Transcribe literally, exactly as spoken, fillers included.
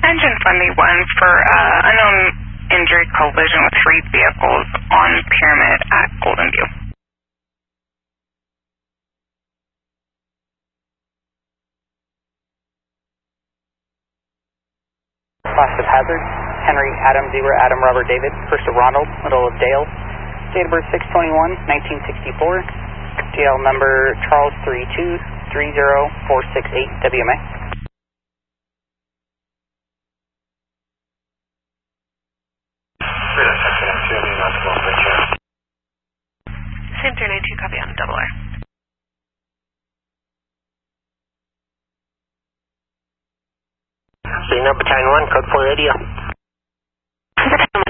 Engine Fundy one for uh, unknown injury collision with three vehicles on Pyramid at Golden View. Class of hazard, Henry, Adam, Zebra, Adam, Robert, David, first of Ronald, middle of Dale, date of birth six twenty-one nineteen sixty-four, G L number Charles three two three zero four six eight W M A. Same three nine two, copy on double R. Signal Battalion one, code four radio.